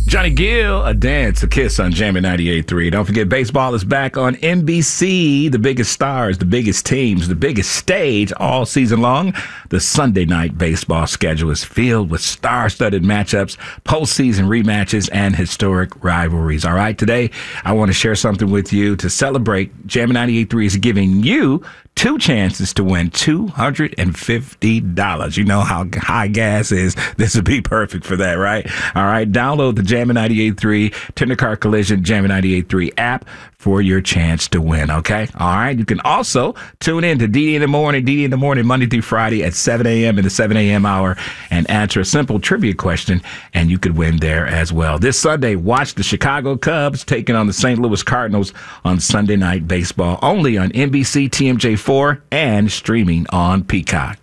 Johnny Gill, A Dance, A Kiss on Jammin' 98.3. Don't forget, baseball is back on NBC. The biggest stars, the biggest teams, the biggest stage all season long. The Sunday night baseball schedule is filled with star-studded matchups, postseason rematches, and historic rivalries. All right, today I want to share something with you to celebrate. Jammin' 98.3 is giving you 2 chances to win $250. You know how high gas is. This would be perfect for that, right? All right, download the Jammin' 98.3 Tender Car Collision Jammin' 98.3 app for your chance to win, okay? All right, you can also tune in to DD in the Morning, Monday through Friday at 7 a.m. in the 7 a.m. hour and answer a simple trivia question, and you could win there as well. This Sunday, watch the Chicago Cubs taking on the St. Louis Cardinals on Sunday Night Baseball, only on NBC TMJ4 and streaming on Peacock.